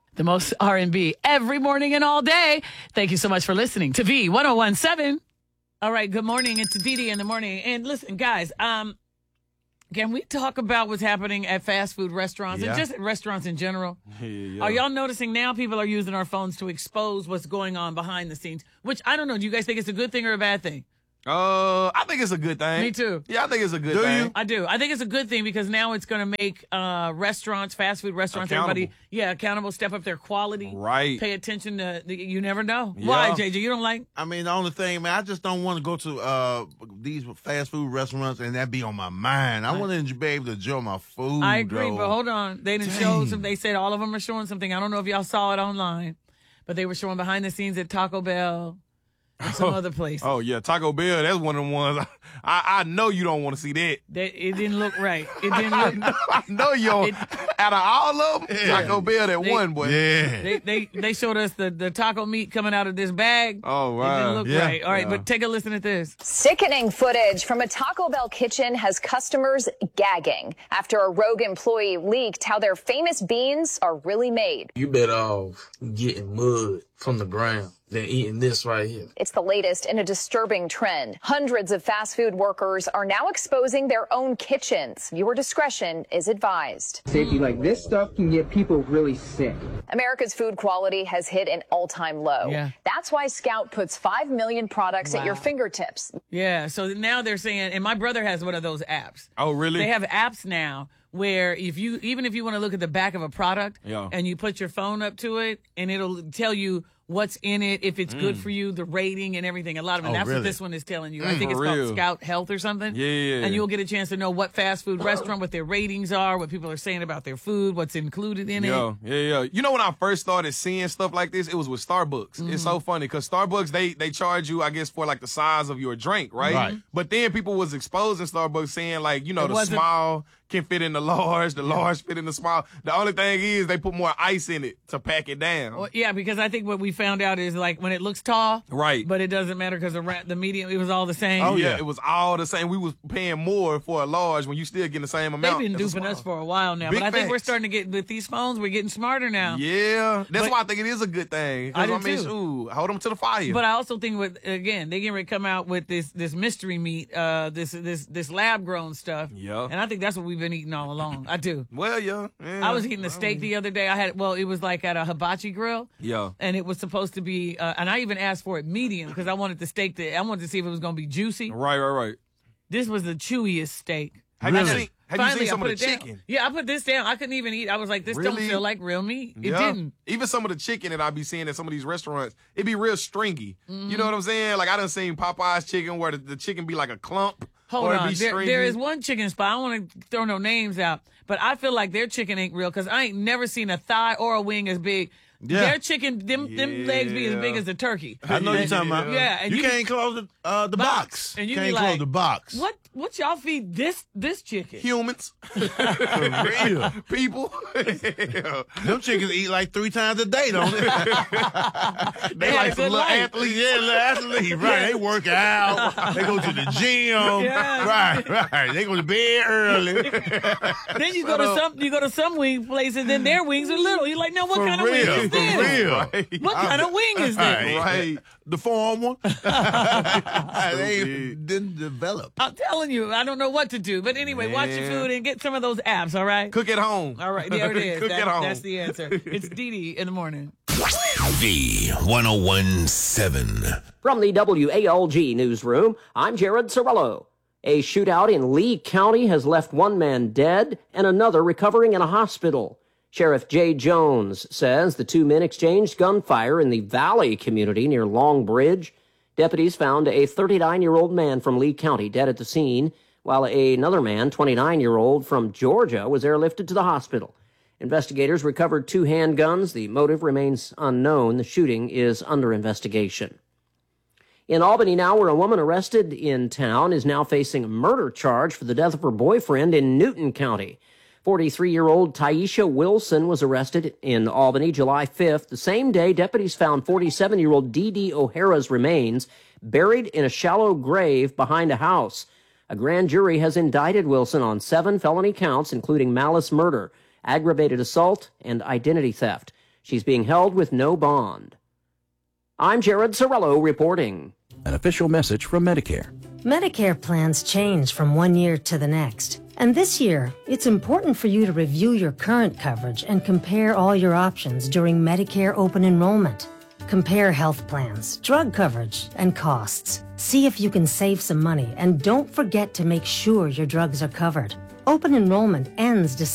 The most R&B every morning and all day. Thank you so much for listening to V1017. All right, good morning. It's Didi in the morning. And listen, guys, can we talk about what's happening at fast food restaurants and just at restaurants in general? Yeah. Are y'all noticing now people are using our phones to expose what's going on behind the scenes? Which, I don't know, do you guys think it's a good thing or a bad thing? I think it's a good thing. Me too. Yeah, I think it's a good thing. I do. I think it's a good thing because now it's going to make restaurants, fast food restaurants, Accountable. everybody, accountable, step up their quality. Right. Pay attention to, you never know. Yeah. Why, JJ? You don't like? I mean, the only thing, man, I just don't want to go to these fast food restaurants and that be on my mind. I want to be able to enjoy my food. I agree, though. but hold on. They didn't show some. They said all of them are showing something. I don't know if y'all saw it online, but they were showing behind the scenes at Taco Bell and some other place. Oh, yeah, Taco Bell, that's one of the ones. I know you don't want to see that. It didn't look right. It didn't look. I know you don't. Out of all of them, Taco Bell, that one, boy. Yeah. They showed us the taco meat coming out of this bag. Oh, It wow. didn't look Yeah. right. All right, but take a listen at this. Sickening footage from a Taco Bell kitchen has customers gagging after a rogue employee leaked how their famous beans are really made. You better off getting mud from the ground than eating this right here. It's the latest in a disturbing trend. Hundreds of fast food workers are now exposing their own kitchens. Viewer discretion is advised. Safety like this stuff can get people really sick. America's food quality has hit an all-time low. Yeah. That's why Scout puts 5 million products at your fingertips. Yeah, so now they're saying, and my brother has one of those apps. Oh, really? They have apps now where even if you want to look at the back of a product and you put your phone up to it and it'll tell you what's in it, if it's good for you, the rating and everything. A lot of it. That's what really? this one is telling you. I think it's For called real? Scout Health or something. Yeah. And you'll get a chance to know what fast food restaurant, what their ratings are, what people are saying about their food, what's included in it. Yeah. You know, when I first started seeing stuff like this, it was with Starbucks. It's so funny because Starbucks, they charge you, I guess, for like the size of your drink, right? Right. But then people was exposing Starbucks saying like, you know, It the wasn't- small can fit in the large fit in the small. The only thing is they put more ice in it to pack it down. Well, yeah, because I think what we found out is like when it looks tall, Right. but it doesn't matter because the medium, it was all the same. Oh, yeah. yeah. It was all the same. We was paying more for a large when you still getting the same They've amount. been as a duping us small. for a while now, Big but I think we're facts. starting to get, with these phones, we're getting smarter now. Yeah. That's But- why I think it is a good thing. 'Cause, I do mean, too. shoot, hold them to the fire. But I also think they getting ready to come out with this mystery meat, this lab grown stuff. Yeah. And I think that's what we've been eating all along. I do. Well, yeah. I was eating a steak the other day. It was like at a hibachi grill. Yeah. And it was supposed to be, and I even asked for it medium because I wanted the steak I wanted to see if it was going to be juicy. Right. This was the chewiest steak. Have you Really? seen, have Finally, you seen some I of put the it down. chicken? Yeah, I put this down. I couldn't even eat. I was like, this don't Really? feel like real meat. It Yeah. didn't. Even some of the chicken that I be seeing at some of these restaurants, it be real stringy. You know what I'm saying? Like I done seen Popeye's chicken where the chicken be like a clump. Hold or it on. be stringy. There is one chicken spot. I don't want to throw no names out, but I feel like their chicken ain't real because I ain't never seen a thigh or a wing as big. Yeah. Their chicken, them legs be as big as a turkey. I know you're talking about. Yeah, and you can't close the box. And you can't be close like, the box. What y'all feed this chicken? humans, For real. people. Them chickens eat like 3 times a day, don't they? they had like a some good little life. athletes. Yeah, little athlete, right? They work out. They go to the gym. Yeah. Right. They go to bed early. Then you go to some wing places, then their wings are little. You're like, no, what For kind real, of wing is for this? real. What kind of wing is this? Right. The farm one. They Stupid. didn't develop. I'm telling you, I don't know what to do. But anyway, watch your Man. food and get some of those apps, all right? Cook at home. All right, there it is. Cook at home. That's the answer. It's Didi in the morning. V1017. From the WALG newsroom, I'm Jared Cirillo. A shootout in Lee County has left one man dead and another recovering in a hospital. Sheriff Jay Jones says the two men exchanged gunfire in the Valley community near Long Bridge. Deputies found a 39-year-old man from Lee County dead at the scene, while another man, 29-year-old from Georgia, was airlifted to the hospital. Investigators recovered 2 handguns. The motive remains unknown. The shooting is under investigation. In Albany now, where a woman arrested in town is now facing a murder charge for the death of her boyfriend in Newton County. 43-year-old Taisha Wilson was arrested in Albany July 5th. The same day, deputies found 47-year-old Dee O'Hara's remains buried in a shallow grave behind a house. A grand jury has indicted Wilson on 7 felony counts, including malice murder, aggravated assault, and identity theft. She's being held with no bond. I'm Jared Sorello reporting. An official message from Medicare. Medicare plans change from one year to the next. And this year, it's important for you to review your current coverage and compare all your options during Medicare open enrollment. Compare health plans, drug coverage, and costs. See if you can save some money, and don't forget to make sure your drugs are covered. Open enrollment ends December